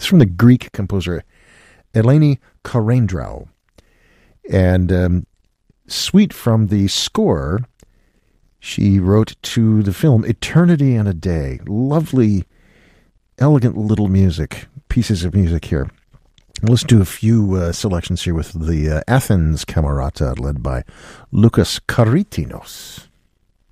from the Greek composer Eleni Karendraou. And suite from the score she wrote to the film Eternity and a Day. Lovely, elegant little pieces of music here. Let's do a few selections here with the Athens Camerata led by Lucas Karitinos.